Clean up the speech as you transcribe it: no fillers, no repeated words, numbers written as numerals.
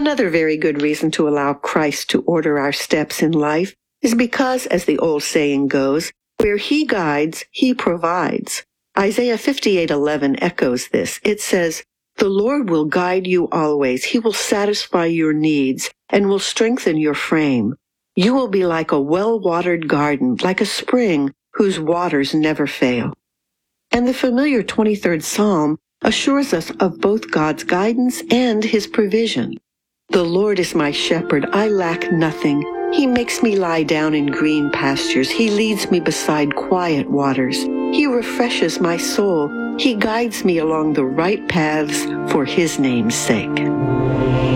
Another very good reason to allow Christ to order our steps in life is because, as the old saying goes, where he guides, he provides. Isaiah 58:11 echoes this. It says, "The Lord will guide you always. He will satisfy your needs and will strengthen your frame. You will be like a well-watered garden, like a spring whose waters never fail." And the familiar 23rd Psalm assures us of both God's guidance and his provision. "The Lord is my shepherd. I lack nothing. He makes me lie down in green pastures. He leads me beside quiet waters. He refreshes my soul. He guides me along the right paths for his name's sake."